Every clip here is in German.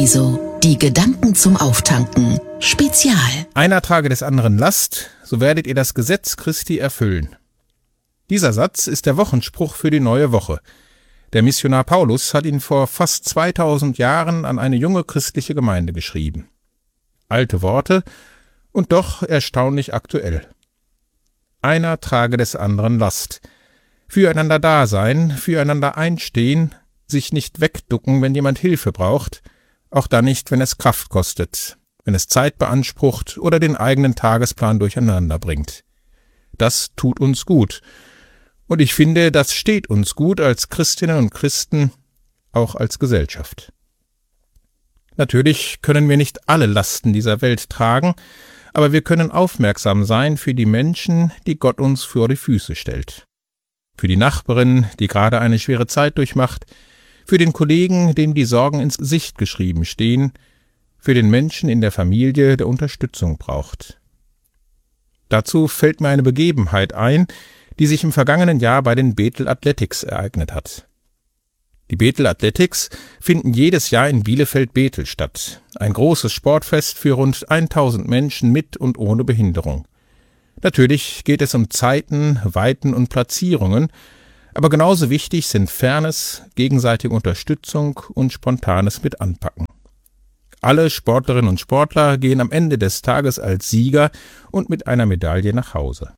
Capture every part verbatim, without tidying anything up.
Paradiso, die Gedanken zum Auftanken. Spezial. Einer trage des anderen Last, so werdet ihr das Gesetz Christi erfüllen. Dieser Satz ist der Wochenspruch für die neue Woche. Der Missionar Paulus hat ihn vor fast zweitausend Jahren an eine junge christliche Gemeinde geschrieben. Alte Worte und doch erstaunlich aktuell. Einer trage des anderen Last. Füreinander da sein, füreinander einstehen, sich nicht wegducken, wenn jemand Hilfe braucht, auch dann nicht, wenn es Kraft kostet, wenn es Zeit beansprucht oder den eigenen Tagesplan durcheinander bringt. Das tut uns gut. Und ich finde, das steht uns gut als Christinnen und Christen, auch als Gesellschaft. Natürlich können wir nicht alle Lasten dieser Welt tragen, aber wir können aufmerksam sein für die Menschen, die Gott uns vor die Füße stellt. Für die Nachbarin, die gerade eine schwere Zeit durchmacht, für den Kollegen, dem die Sorgen ins Gesicht geschrieben stehen, für den Menschen in der Familie, der Unterstützung braucht. Dazu fällt mir eine Begebenheit ein, die sich im vergangenen Jahr bei den Bethel Athletics ereignet hat. Die Bethel Athletics finden jedes Jahr in Bielefeld-Bethel statt, ein großes Sportfest für rund tausend Menschen mit und ohne Behinderung. Natürlich geht es um Zeiten, Weiten und Platzierungen, aber genauso wichtig sind Fairness, gegenseitige Unterstützung und spontanes Mitanpacken. Alle Sportlerinnen und Sportler gehen am Ende des Tages als Sieger und mit einer Medaille nach Hause.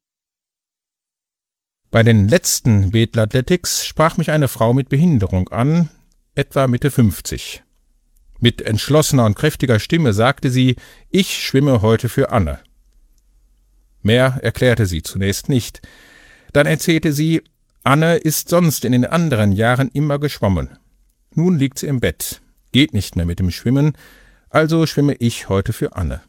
Bei den letzten Bethel Athletics sprach mich eine Frau mit Behinderung an, etwa Mitte fünfzig. Mit entschlossener und kräftiger Stimme sagte sie, ich schwimme heute für Anne. Mehr erklärte sie zunächst nicht. Dann erzählte sie, Anne ist sonst in den anderen Jahren immer geschwommen. Nun liegt sie im Bett, geht nicht mehr mit dem Schwimmen, also schwimme ich heute für Anne.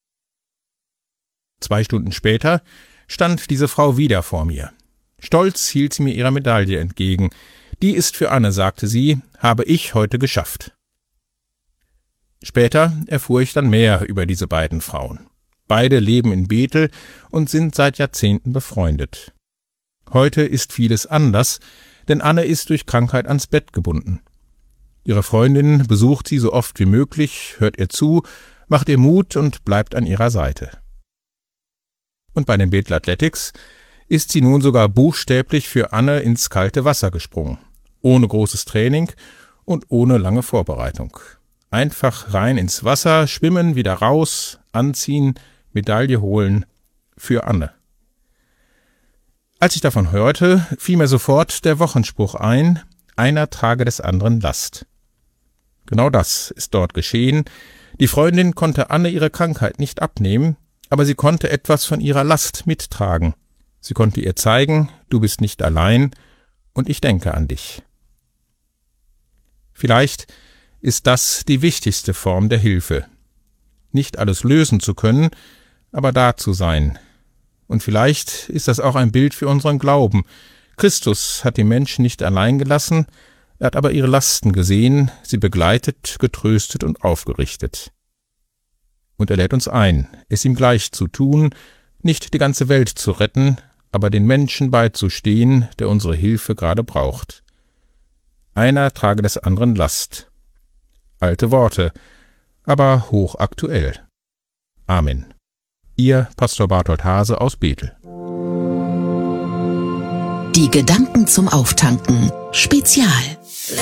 Zwei Stunden später stand diese Frau wieder vor mir. Stolz hielt sie mir ihre Medaille entgegen. Die ist für Anne, sagte sie, habe ich heute geschafft. Später erfuhr ich dann mehr über diese beiden Frauen. Beide leben in Bethel und sind seit Jahrzehnten befreundet. Heute ist vieles anders, denn Anne ist durch Krankheit ans Bett gebunden. Ihre Freundin besucht sie so oft wie möglich, hört ihr zu, macht ihr Mut und bleibt an ihrer Seite. Und bei den Bethel Athletics ist sie nun sogar buchstäblich für Anne ins kalte Wasser gesprungen, ohne großes Training und ohne lange Vorbereitung. Einfach rein ins Wasser, schwimmen, wieder raus, anziehen, Medaille holen, für Anne. Als ich davon hörte, fiel mir sofort der Wochenspruch ein, einer trage des anderen Last. Genau das ist dort geschehen. Die Freundin konnte Anne ihre Krankheit nicht abnehmen, aber sie konnte etwas von ihrer Last mittragen. Sie konnte ihr zeigen, du bist nicht allein und ich denke an dich. Vielleicht ist das die wichtigste Form der Hilfe. Nicht alles lösen zu können, aber da zu sein. Und vielleicht ist das auch ein Bild für unseren Glauben. Christus hat die Menschen nicht allein gelassen, er hat aber ihre Lasten gesehen, sie begleitet, getröstet und aufgerichtet. Und er lädt uns ein, es ihm gleich zu tun, nicht die ganze Welt zu retten, aber den Menschen beizustehen, der unsere Hilfe gerade braucht. Einer trage des anderen Last. Alte Worte, aber hochaktuell. Amen. Ihr Pastor Barthold Hase aus Bethel. Die Gedanken zum Auftanken. Spezial.